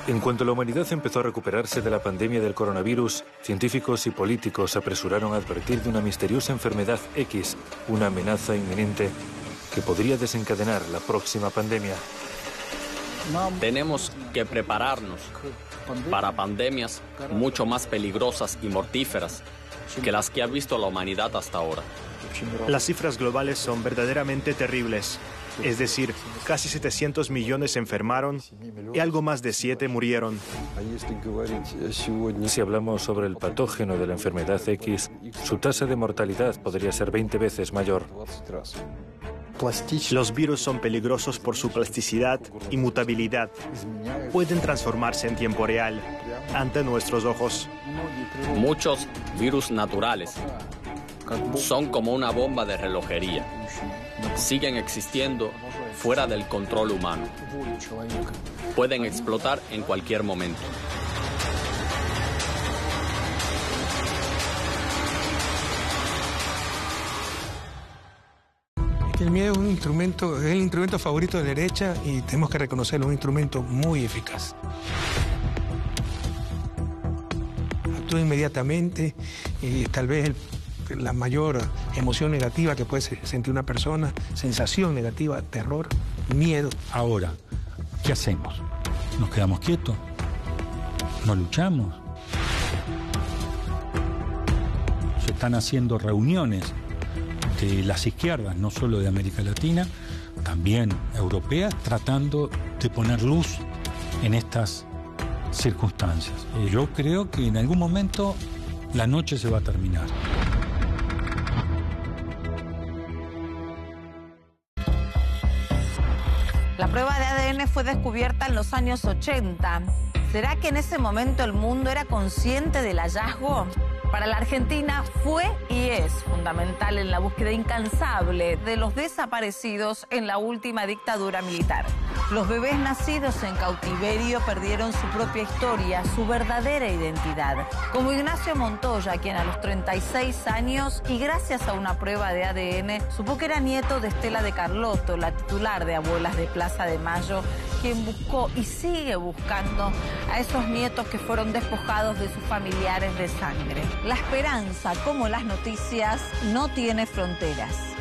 En cuanto la humanidad empezó a recuperarse de la pandemia del coronavirus, científicos y políticos se apresuraron a advertir de una misteriosa enfermedad X, una amenaza inminente que podría desencadenar la próxima pandemia. Tenemos que prepararnos para pandemias mucho más peligrosas y mortíferas que las que ha visto la humanidad hasta ahora. Las cifras globales son verdaderamente terribles. Es decir, casi 700 millones se enfermaron y algo más de 7 murieron. Si hablamos sobre el patógeno de la enfermedad X, su tasa de mortalidad podría ser 20 veces mayor. Los virus son peligrosos por su plasticidad y mutabilidad. Pueden transformarse en tiempo real, ante nuestros ojos. Muchos virus naturales son como una bomba de relojería. Siguen existiendo fuera del control humano. Pueden explotar en cualquier momento. El miedo es el instrumento favorito de la derecha y tenemos que reconocerlo, un instrumento muy eficaz. Actúa inmediatamente y tal vez la mayor emoción negativa que puede sentir una persona, sensación negativa, terror, miedo. Ahora, ¿qué hacemos? ¿Nos quedamos quietos? ¿No luchamos? Se están haciendo reuniones de las izquierdas, no solo de América Latina, también europeas, tratando de poner luz en estas circunstancias. Yo creo que en algún momento la noche se va a terminar. La prueba de ADN fue descubierta en los años 80. ¿Será que en ese momento el mundo era consciente del hallazgo? Para la Argentina fue y es fundamental en la búsqueda incansable de los desaparecidos en la última dictadura militar. Los bebés nacidos en cautiverio perdieron su propia historia, su verdadera identidad. Como Ignacio Montoya, quien a los 36 años y gracias a una prueba de ADN supo que era nieto de Estela de Carlotto, la titular de Abuelas de Plaza de Mayo, quien buscó y sigue buscando a esos nietos que fueron despojados de sus familiares de sangre. La esperanza, como las noticias, no tiene fronteras.